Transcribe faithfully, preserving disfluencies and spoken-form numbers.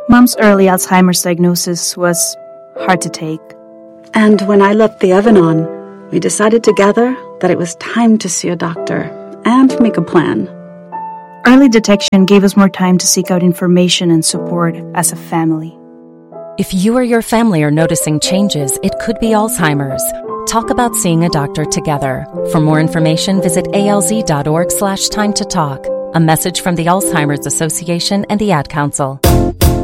Mom's early Alzheimer's diagnosis was hard to take. And when I left the oven on, we decided together that it was time to see a doctor and make a plan. Early detection gave us more time to seek out information and support as a family. If you or your family are noticing changes, it could be Alzheimer's. Talk about seeing a doctor together. For more information, visit alz.org slash time to talk. A message from the Alzheimer's Association and the Ad Council.